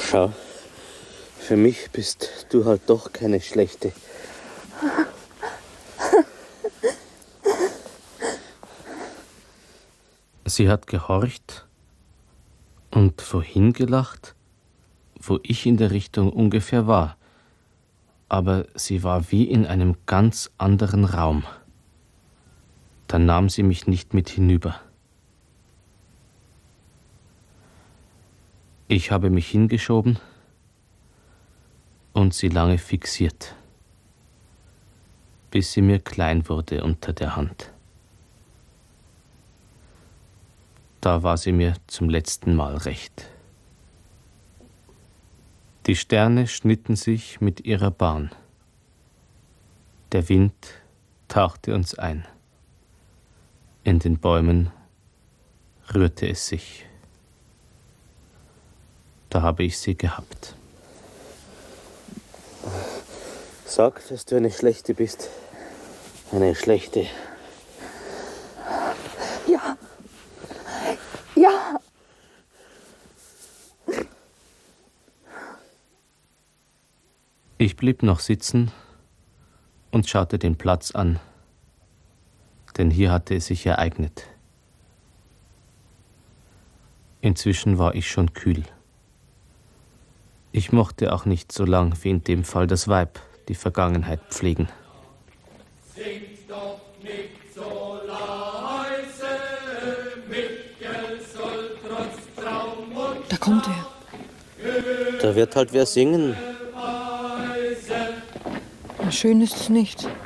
Schau, für mich bist du halt doch keine schlechte. Sie hat gehorcht und vorhin gelacht, wo ich in der Richtung ungefähr war. Aber sie war wie in einem ganz anderen Raum. Dann nahm sie mich nicht mit hinüber. Ich habe mich hingeschoben und sie lange fixiert, bis sie mir klein wurde unter der Hand. Da war sie mir zum letzten Mal recht. Die Sterne schnitten sich mit ihrer Bahn. Der Wind tauchte uns ein. In den Bäumen rührte es sich. Da habe ich sie gehabt. Sag, dass du eine Schlechte bist. Eine Schlechte. Ja. Ja. Ich blieb noch sitzen und schaute den Platz an, denn hier hatte es sich ereignet. Inzwischen war ich schon kühl. Ich mochte auch nicht so lang wie in dem Fall das Weib die Vergangenheit pflegen. Singt doch nicht so leise, Michael soll trotz Traum und Da kommt er. Da wird halt wer singen. Na, schön ist es nicht.